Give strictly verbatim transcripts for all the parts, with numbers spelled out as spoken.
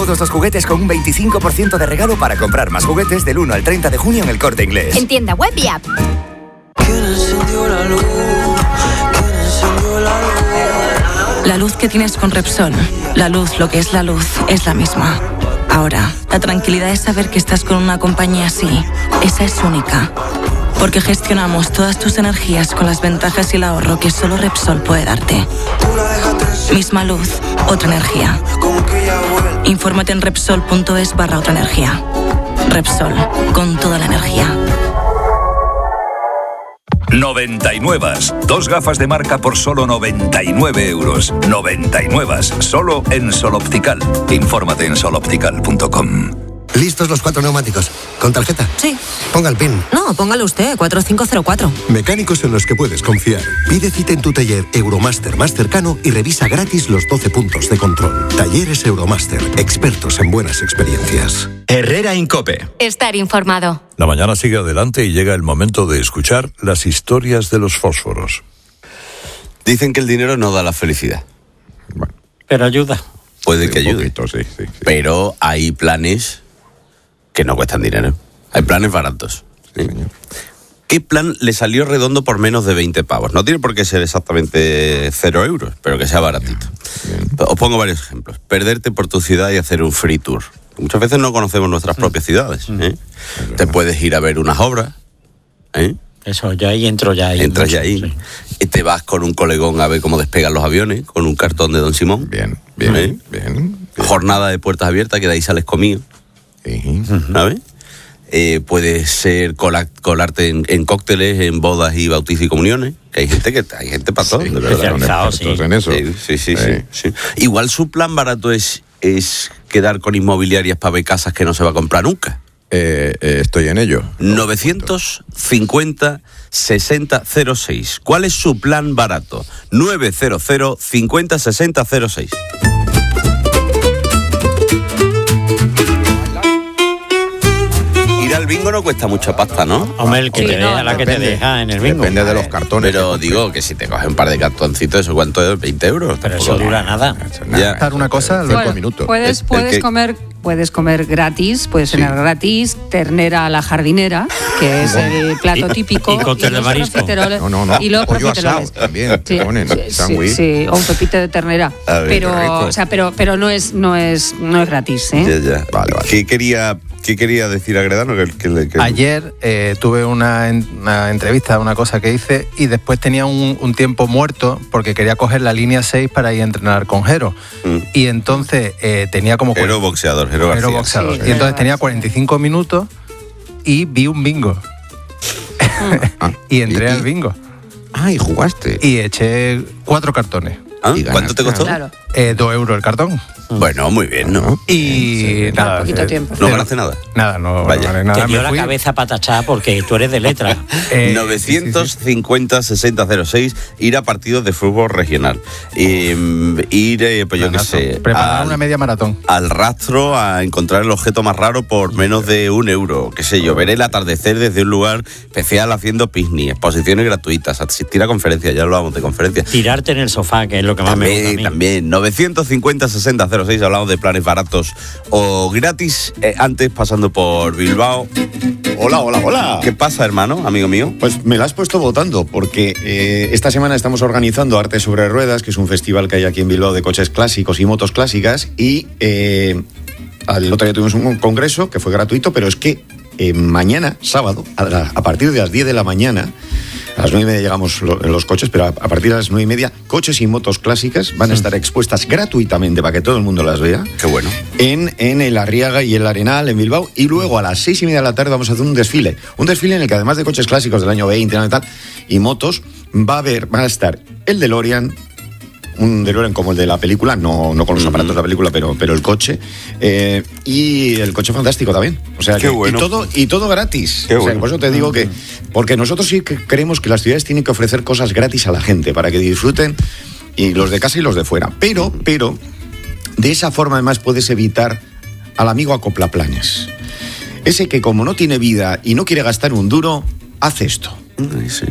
Todos los juguetes con un veinticinco por ciento de regalo para comprar más juguetes del uno al treinta de junio en El Corte Inglés. En tienda web y app. ¿Quién encendió la luz? ¿Quién encendió la luz? La luz que tienes con Repsol, la luz, lo que es la luz, es la misma. Ahora, la tranquilidad es saber que estás con una compañía así. Esa es única. Porque gestionamos todas tus energías con las ventajas y el ahorro que solo Repsol puede darte. Misma luz, otra energía. Infórmate en Repsol.es barra otra energía. Repsol, con toda la energía. noventa y nueve. Dos gafas de marca por solo noventa y nueve euros. noventa y nueve. Solo en Sol Optical. Infórmate en sol optical punto com. ¿Listos los cuatro neumáticos? ¿Con tarjeta? Sí. Ponga el PIN. No, póngalo usted, cuatro cinco cero cuatro. Mecánicos en los que puedes confiar. Pide cita en tu taller Euromaster más cercano y revisa gratis los doce puntos de control. Talleres Euromaster, expertos en buenas experiencias. Herrera Incope. Estar informado. La mañana sigue adelante y llega el momento de escuchar las historias de los fósforos. Dicen que el dinero no da la felicidad. Bueno, pero ayuda. Puede que ayude. Poquito, sí, sí, sí. Pero hay planes que no cuestan dinero. Hay planes baratos. ¿Sí? ¿Qué plan le salió redondo por menos de veinte pavos? No tiene por qué ser exactamente cero euros, pero que sea baratito. Bien, bien. Os pongo varios ejemplos. Perderte por tu ciudad y hacer un free tour. Muchas veces no conocemos nuestras sí. propias ciudades. ¿eh? Te puedes ir a ver unas obras. ¿eh? Eso, ya ahí entro ya ahí. Entras ya ahí. Sí. Y te vas con un colegón a ver cómo despegan los aviones, con un cartón de Don Simón. Bien, bien, ¿eh? bien, bien. Jornada de puertas abiertas, que de ahí sales comido. Sí. ¿Sabes? Eh, puede ser cola, colarte en, en cócteles, en bodas y bautizos y comuniones, que hay gente que hay gente para todo, sí, de verdad. Sí. En eso. Sí, sí, sí, sí, sí. Igual su plan barato es, es quedar con inmobiliarias para ver casas que no se va a comprar nunca. Eh, eh, estoy en ello. novecientos cincuenta sesenta cero seis. ¿Cuál es su plan barato? novecientos cincuenta sesenta cero seis. Ir al bingo no cuesta mucha pasta, ¿no? Hombre, el que Sí, te no, deja, la que te deja en el bingo. Depende de los cartones. Pero digo que si te coges un par de cartoncitos, ¿eso cuánto es? ¿veinte euros? Pero eso dura nada. Ya. Dar una cosa, cinco Bueno, minutos. Puedes, El- el puedes que- comer, puedes comer gratis, puedes Sí. cenar gratis, ternera a la jardinera, que es el plato Y- típico. y cóctel de los marisco. profiteroles- No, no, no. Y los Pollo asado profiteroles. también. Sí, te ponen sí, sándwich. sí, sí, o un pepito de ternera. A ver, qué pero, rico. o sea, pero, pero no es, no es, no es gratis, ¿eh? Ya, ya. Vale, vale. ¿Qué quería, qué quería decir Agredano? Que, que, que, Ayer eh, tuve una, en- una entrevista, una cosa que hice, y después tenía un, un tiempo muerto porque quería coger la línea seis para ir a entrenar con Jero. Mm. Y entonces eh, tenía como... Jero boxeador, Jero García. Jero boxeador. Sí, y entonces Jero tenía García. cuarenta y cinco minutos y vi un bingo. Ah, Y entré y- al bingo. Ah, y jugaste. Y eché cuatro cartones. ¿Ah? Y ¿Cuánto te costó? Claro. Eh, dos euros el cartón. Bueno, muy bien, ¿no? Y Sí, nada. poquito eh, tiempo. No cero. ganaste nada. Nada, no, Vaya. no gané nada. Te dio Me la fui, cabeza para tachar porque tú eres de letra. eh, novecientos cincuenta sesenta cero seis, ir a partidos de fútbol regional. Eh, ir, eh, pues yo qué planazo. sé, Preparar al, una media maratón. al rastro a encontrar el objeto más raro por menos de un euro. Qué sé yo, ver el atardecer desde un lugar especial haciendo picnic, exposiciones gratuitas, asistir a conferencias, ya hablábamos de conferencias. Tirarte en el sofá, que es lo que más me gusta a También, mí. también, novecientos cincuenta sesenta cero seis, hablamos de planes baratos o gratis, eh, antes pasando por Bilbao. Hola, hola, hola. ¿Qué pasa, hermano, amigo mío? Pues me la has puesto votando, porque eh, esta semana estamos organizando Arte sobre Ruedas, que es un festival que hay aquí en Bilbao de coches clásicos y motos clásicas, y eh, al otro día tuvimos un congreso que fue gratuito, pero es que eh, mañana, sábado, a, la- a partir de las diez de la mañana, a las nueve y media llegamos lo- en los coches, pero a, a partir de las nueve y media, coches y motos clásicas van a estar expuestas gratuitamente para que todo el mundo las vea. Qué bueno. En, en el Arriaga y el Arenal, en Bilbao, y luego a las seis y media de la tarde vamos a hacer un desfile. Un desfile en el que además de coches clásicos del año veinte y tal, y motos, va a haber, va a estar el DeLorean, un DeLorean como el de la película, no, no con los aparatos de la película, pero, pero el coche, eh, y el coche fantástico también. O sea, Qué que, bueno. y todo y todo gratis. Qué O sea, bueno. por eso te digo que, porque nosotros sí que creemos que las ciudades tienen que ofrecer cosas gratis a la gente para que disfruten, y los de casa y los de fuera. Pero, pero, de esa forma además puedes evitar al amigo acoplaplanes. Ese que como no tiene vida y no quiere gastar un duro, hace esto. Sí, sí.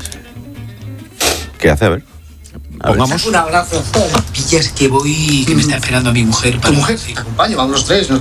¿Qué hace? A ver. A Pongamos. Un abrazo. Pillas que voy, que me está esperando mi mujer. Para... ¿Tu mujer? Sí. Te acompaño, vamos los tres. ¿no?